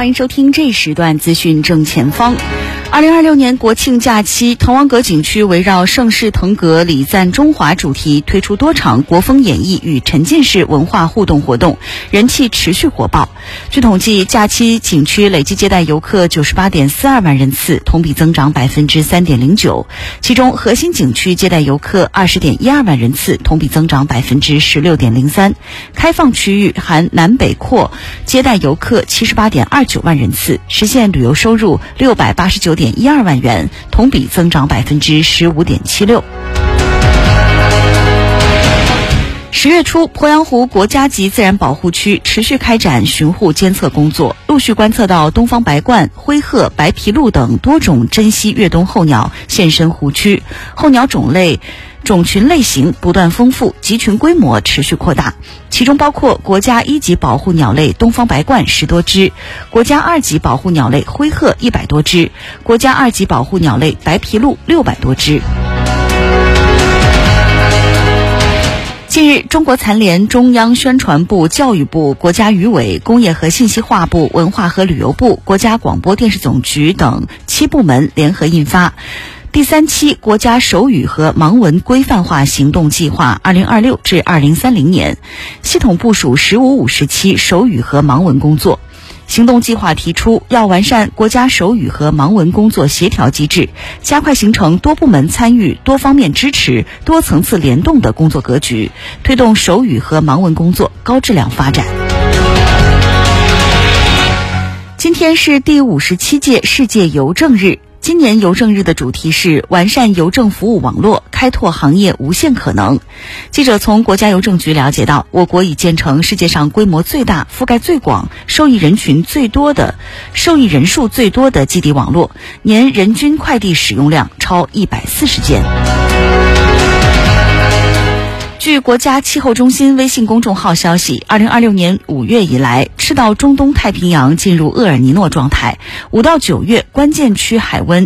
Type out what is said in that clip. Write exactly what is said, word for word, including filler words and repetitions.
欢迎收听这一时段资讯正前方。二零二六年国庆假期，滕王阁景区围绕盛世腾阁礼赞中华主题，推出多场国风演绎与沉浸式文化互动活动，人气持续火爆。据统计，假期景区累计接待游客九十八点四二万人次，同比增长百分之三点零九。其中，核心景区接待游客二十点一二万人次，同比增长百分之十六点零三。开放区域含南北扩接待游客七十八点二九万人次，实现旅游收入六百八十九点一二万元，同比增长百分之十五点七六。十月初，鄱阳湖国家级自然保护区持续开展巡护监测工作，陆续观测到东方白鹳、灰鹤、白皮鹭等多种珍稀越冬候鸟现身湖区，候鸟种类种群类型不断丰富，集群规模持续扩大，其中包括国家一级保护鸟类东方白鹳十多只，国家二级保护鸟类灰鹤一百多只，国家二级保护鸟类白皮鹭六百多只。近日，中国残联、中央宣传部、教育部、国家渔委、工业和信息化部、文化和旅游部、国家广播电视总局等七部门联合印发第三期国家手语和盲文规范化行动计划二零二六至二零三零年，系统部署“十五五”时期手语和盲文工作。行动计划提出，要完善国家手语和盲文工作协调机制，加快形成多部门参与、多方面支持、多层次联动的工作格局，推动手语和盲文工作高质量发展。今天是第五十七届世界邮政日。今年邮政日的主题是完善邮政服务网络，开拓行业无限可能。记者从国家邮政局了解到，我国已建成世界上规模最大、覆盖最广、受益人群最多的、受益人数最多的基地网络，年人均快递使用量超一百四十件。据国家气候中心微信公众号消息，二零二六年五月以来，赤道中东太平洋进入厄尔尼诺状态，五到九月关键区海温